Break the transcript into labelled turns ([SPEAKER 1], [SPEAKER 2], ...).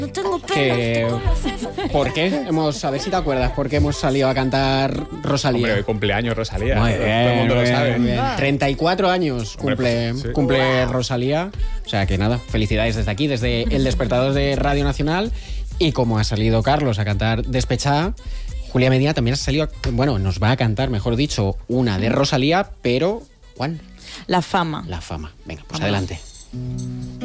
[SPEAKER 1] ¿Por qué? A ver si te acuerdas, ¿por qué hemos salido a cantar Rosalía?
[SPEAKER 2] Hombre, cumpleaños Rosalía.
[SPEAKER 1] Muy
[SPEAKER 2] Todo el mundo lo sabe.
[SPEAKER 1] bien. 34 años cumple,
[SPEAKER 2] Hombre, sí.
[SPEAKER 1] cumple Rosalía. O sea que nada, felicidades desde aquí, desde el despertador de Radio Nacional. Y como ha salido Carlos a cantar Despechada, Julia Medina también ha salido, nos va a cantar, mejor dicho, una de Rosalía, pero ¿cuál?
[SPEAKER 3] La fama.
[SPEAKER 1] La fama. Venga, pues adelante.